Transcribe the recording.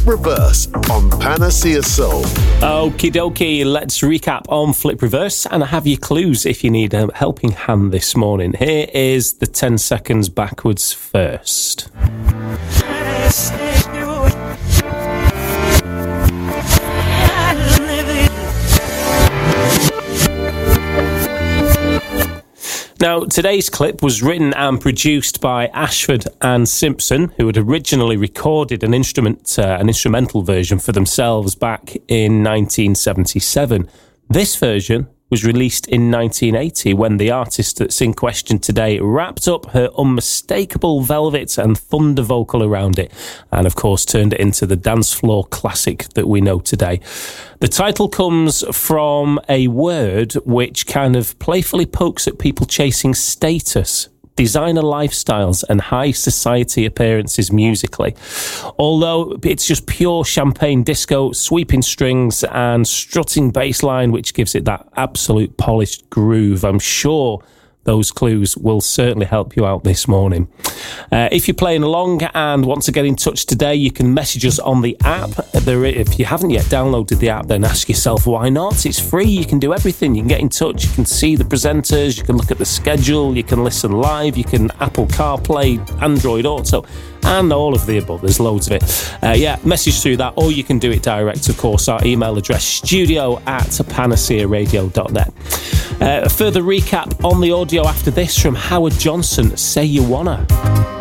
Flip Reverse on Panacea Soul. Okie dokie, let's recap on Flip Reverse, and I have your clues if you need a helping hand this morning. Here is the 10 seconds backwards first. Now, today's clip was written and produced by Ashford and Simpson, who had originally recorded an instrumental version for themselves back in 1977. This version was released in 1980 when the artist that's in question today wrapped up her unmistakable velvet and thunder vocal around it, and of course turned it into the dance floor classic that we know today. The title comes from a word which kind of playfully pokes at people chasing status, designer lifestyles and high society appearances musically. Although it's just pure champagne disco, sweeping strings and strutting bass line which gives it that absolute polished groove. I'm sure those clues will certainly help you out this morning. If you're playing along and want to get in touch today, you can message us on the app. If you haven't yet downloaded the app, then ask yourself why not. It's free, you can do everything. You can get in touch, you can see the presenters, you can look at the schedule, you can listen live, you can Apple CarPlay, Android Auto, and all of the above. There's loads of it. Message through that, or you can do it direct, of course. Our email address, studio@panacearadio.net. A further recap on the audio after this from Howard Johnson, Say You Wanna.